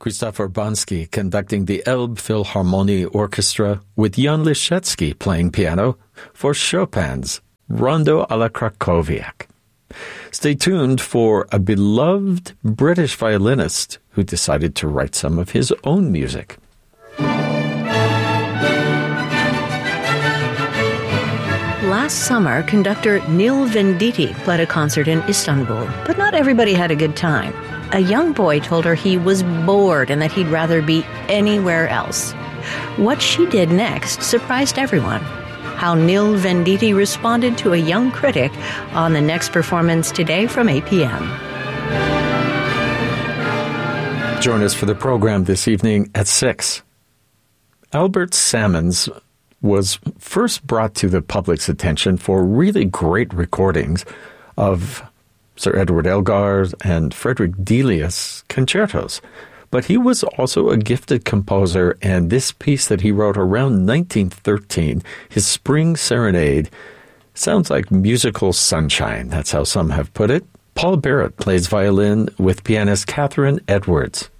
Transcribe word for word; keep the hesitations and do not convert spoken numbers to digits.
Krzysztof Urbanski conducting the Elbphilharmonie Orchestra with Jan Liszewski playing piano for Chopin's Rondo alla Krakowiak. Stay tuned for a beloved British violinist who decided to write some of his own music. Last summer, conductor Neil Venditti played a concert in Istanbul, but not everybody had a good time. A young boy told her he was bored and that he'd rather be anywhere else. What she did next surprised everyone. How Neil Venditti responded to a young critic on the next performance today from eight p.m. Join us for the program this evening at six. Albert Salmons was first brought to the public's attention for really great recordings of Sir Edward Elgar and Frederick Delius concertos. But he was also a gifted composer, and this piece that he wrote around nineteen thirteen, his Spring Serenade, sounds like musical sunshine. That's how some have put it. Paul Barrett plays violin with pianist Catherine Edwards.